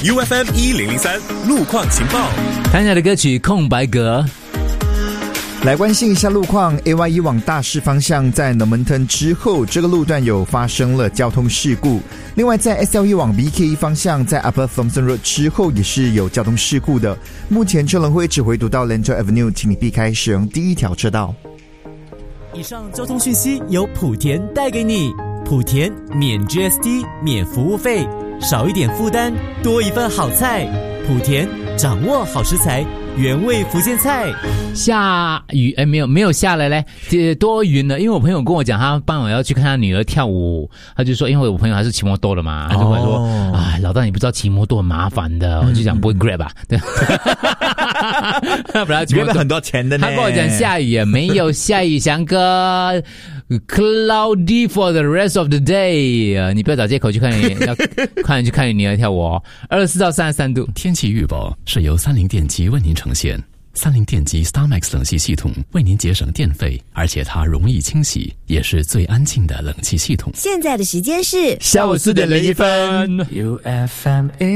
UFM 1003路况情报。 谈下的歌曲《空白格》。 来关心一下路况 ，AYE 往大市方向在 Normanton 之后，这个路段有发生了交通事故。另外，在 SLE 往 BKE 方向，在 Upper Thomson Road 之后也是有交通事故的。目前车龙会只回堵到 Lentor Avenue， 请你避开使用第一条车道。 以上交通讯息由莆田带给你。莆田免 GST 免服务费，少一点负担，多一份好菜。莆田掌握好食材，原味福建菜。 下雨没有下来嘞，多云了。因为我朋友跟我讲，他傍晚要去看他女儿跳舞，他就说，因为我朋友还是骑摩托的嘛，他就跟我说，哎，老大你不知道骑摩托很麻烦的，我就讲不会 Grab 啊，对，不然骑摩托很多钱的呢。 他跟我讲下雨也没有下雨，翔哥。Cloudy for the rest of the day， 你不要找借口去看你，要快点去看你女儿跳舞哦。24到33度。 天气预报是由30电机为您呈现。30电机 StarMax 冷气系统为您节省电费，而且它容易清洗，也是最安静的冷气系统。 现在的时间是下午4:01。 UFM